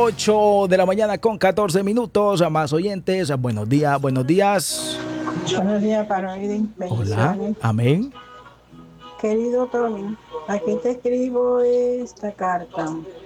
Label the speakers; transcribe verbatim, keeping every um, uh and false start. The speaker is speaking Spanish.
Speaker 1: ocho de la mañana con catorce minutos. A más oyentes, buenos días, buenos días.
Speaker 2: Buenos días, Paroidin.
Speaker 1: Hola,
Speaker 2: Bendiciones.
Speaker 1: amén.
Speaker 2: Querido Tony, aquí te escribo esta carta.